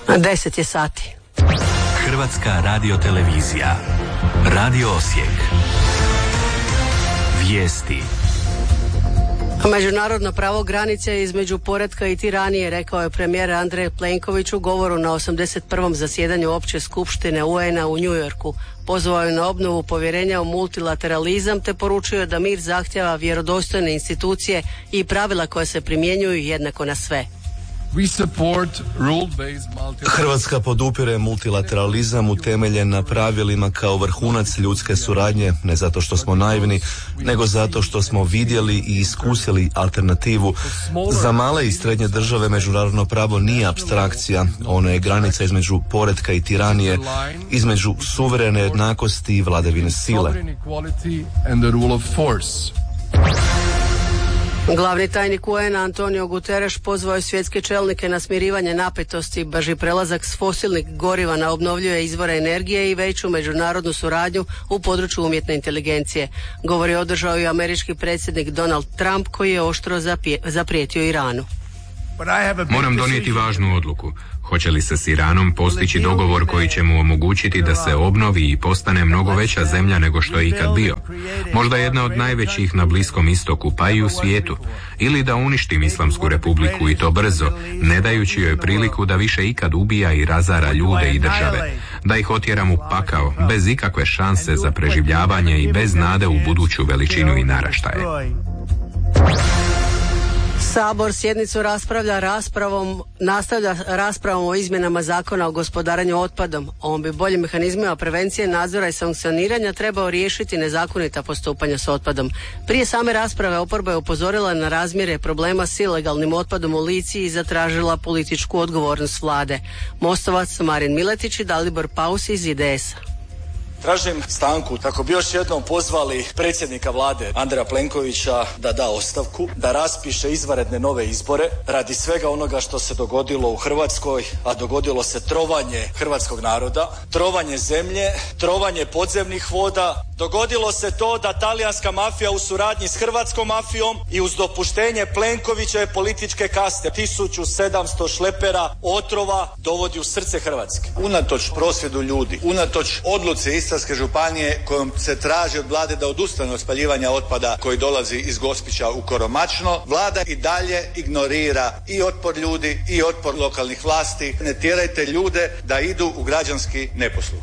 10 je sati. Hrvatska radiotelevizija. Radio Osijek. Vijesti. Međunarodno pravo granice između poretka i tiranije, rekao je premijer Andrej Plenković u govoru na 81. zasjedanju Opće skupštine UN-a u New Yorku. Pozvao je na obnovu povjerenja u multilateralizam te poručio da mir zahtjeva vjerodostojne institucije i pravila koja se primjenjuju jednako na sve. Hrvatska podupire multilateralizam utemeljen na pravilima kao vrhunac ljudske suradnje, ne zato što smo naivni, nego zato što smo vidjeli i iskusili alternativu. Za male i srednje države međunarodno pravo nije apstrakcija, ono je granica između poretka i tiranije, između suverene jednakosti i vladavine sile. Glavni tajnik UN-a Antonio Guterres pozvao je svjetske čelnike na smirivanje napetosti, brži prelazak s fosilnih goriva na obnovljive izvore energije i veću međunarodnu suradnju u području umjetne inteligencije. Govor je održao i američki predsjednik Donald Trump, koji je oštro zaprijetio Iranu. Moram donijeti važnu odluku. Hoće li se s Iranom postići dogovor koji će mu omogućiti da se obnovi i postane mnogo veća zemlja nego što je ikad bio? Možda jedna od najvećih na Bliskom istoku, pa i u svijetu. Ili da uništim Islamsku republiku i to brzo, ne dajući joj priliku da više ikad ubija i razara ljude i države. Da ih otjeram u pakao, bez ikakve šanse za preživljavanje i bez nade u buduću veličinu i naraštaje. Sabor sjednicu nastavlja raspravom o izmjenama zakona o gospodarenju otpadom. On bi boljim mehanizmima prevencije, nadzora i sankcioniranja trebao riješiti nezakonita postupanja s otpadom. Prije same rasprave oporba je upozorila na razmjere problema s ilegalnim otpadom u Lici i zatražila političku odgovornost vlade. Mostovac Marin Miletić i Dalibor Paus iz IDS-a. Tražim stanku kako bi još jednom pozvali predsjednika vlade Andreja Plenkovića da da ostavku, da raspiše izvanredne nove izbore radi svega onoga što se dogodilo u Hrvatskoj, a dogodilo se trovanje hrvatskog naroda, trovanje zemlje, trovanje podzemnih voda. Dogodilo se to da talijanska mafija u suradnji s hrvatskom mafijom i uz dopuštenje Plenkovićeve političke kaste 1700 šlepera otrova dovodi u srce Hrvatske. Unatoč prosvjedu ljudi, unatoč odluci Istarske županije kojom se traži od vlade da odustane od spaljivanja otpada koji dolazi iz Gospića u Koromačno, vlada i dalje ignorira i otpor ljudi i otpor lokalnih vlasti. Ne tjerajte ljude da idu u građanski neposluh.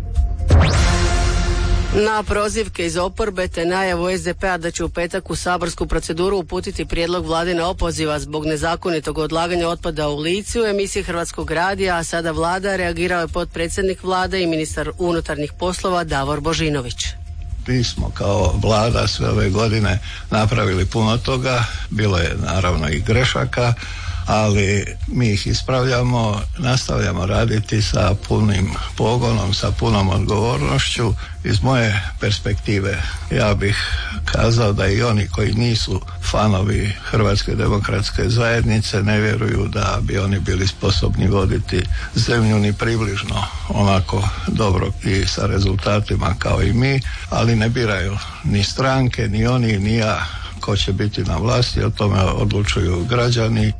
Na prozivke iz oporbe te najavu SDP-a da će u petak u saborsku proceduru uputiti prijedlog vladine opoziva zbog nezakonitog odlaganja otpada u Lici u emisiji Hrvatskog radija, a sada vlada, reagirao je potpredsjednik vlade i ministar unutarnjih poslova Davor Božinović. Mi smo kao vlada sve ove godine napravili puno toga, bilo je naravno i grešaka, ali mi ih ispravljamo, nastavljamo raditi sa punim pogonom, sa punom odgovornošću. Iz moje perspektive ja bih kazao da i oni koji nisu fanovi Hrvatske demokratske zajednice ne vjeruju da bi oni bili sposobni voditi zemlju ni približno onako dobro i sa rezultatima kao i mi, ali ne biraju ni stranke, ni oni, ni ja ko će biti na vlasti, o tome odlučuju građani.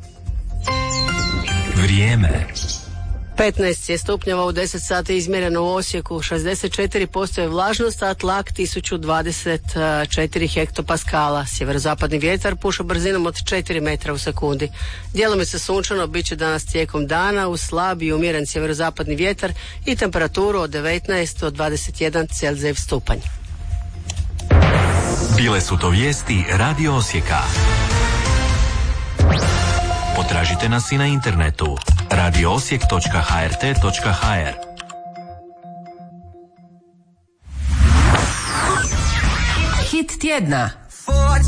Vrijeme. 15 je stupnjeva u 10 sati izmjereno u Osijeku, 64% je vlažnost, a tlak 1024 hektopaskala. Sjeverozapadni vjetar puše brzinom od 4 metra u sekundi. Djelomično sunčano bit će danas tijekom dana uz slab i umjeren sjeverozapadni vjetar i temperaturu od 19 do 21 Celzijev stupanj. Bile su to vijesti Radio Osijeka. Potražite nas i na internetu radioosijek.hrt.hr. Hit tjedna.